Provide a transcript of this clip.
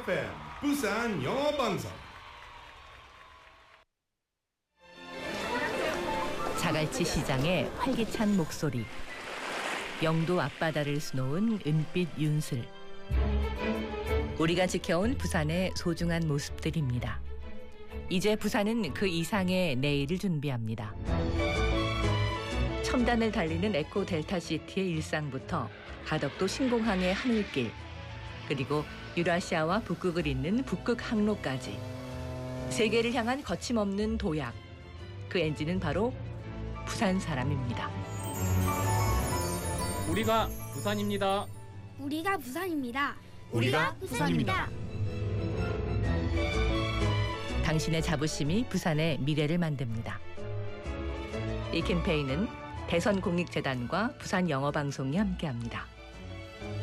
FM 부산 영어 방송. 자갈치 시장의 활기찬 목소리. 영도 앞바다를 수놓은 은빛 윤슬. 우리가 지켜온 부산의 소중한 모습들입니다. 이제 부산은 그 이상의 내일을 준비합니다. 첨단을 달리는 에코 델타시티의 일상부터 가덕도 신공항의 하늘길, 그리고 유라시아와 북극을 잇는 북극 항로까지 세계를 향한 거침없는 도약. 그 엔진은 바로 부산 사람입니다. 우리가 부산입니다. 우리가 부산입니다. 우리가 부산입니다. 당신의 자부심이 부산의 미래를 만듭니다. 이 캠페인은 대선공익재단과 부산영어방송이 함께합니다.